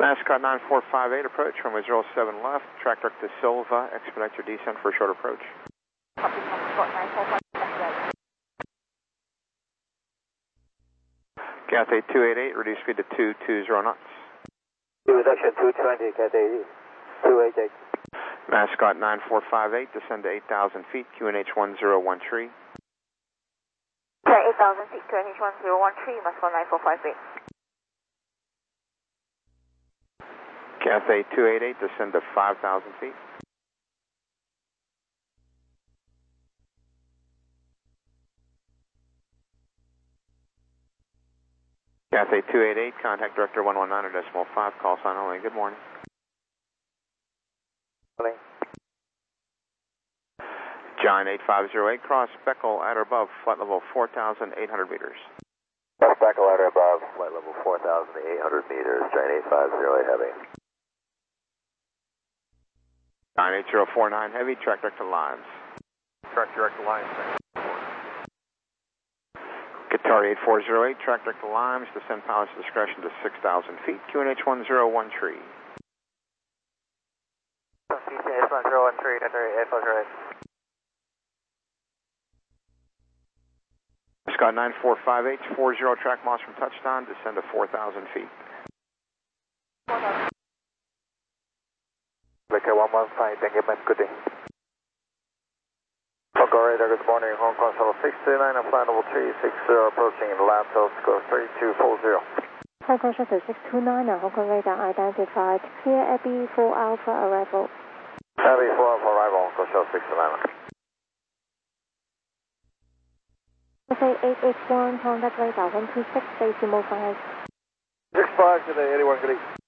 Mascot 9458, approach runway 07 left, track direct to Silva, expedite your descent for a short approach. Copy, Mascot 9458. Cathay 288, reduce speed to 220 knots. Reduction 220, Cathay 288. Mascot 9458, descend to 8,000 feet, QNH 1013. Okay, 8,000 feet, QNH 1013, Mascot 9458. Cathay 288, descend to 5,000 feet. Cathay 288, contact director 119.5, call sign only. Good morning. Morning. Giant 8508, cross Beckel at or above, flight level 4,800 meters. Cross Beckel at or above, flight level 4,800 meters, Giant 8508 heavy. Giant 8049 heavy, track direct to Limes. Track direct to Limes. Qatar 8408, track direct to Limes, descend pilot's discretion to 6,000 feet, QNH 1013. QNH 1013, Qatar 8408. Scott 9458, 40 track miles from touchdown, descend to 4,000 feet. Okay, 115, thank you, man. Good day. Hong Kong radar, good morning. Hong Kong shuttle 629 and flight level 360 approaching left score 3240. Hong Kong shuttle 629 and Hong Kong radar identified. Clear Abbey 4 Alpha arrival. Abbey 4 Alpha arrival, Hong Kong shuttle 629. Cathay 881, contact radar 126, decimal 5. 65 today, 81 good evening.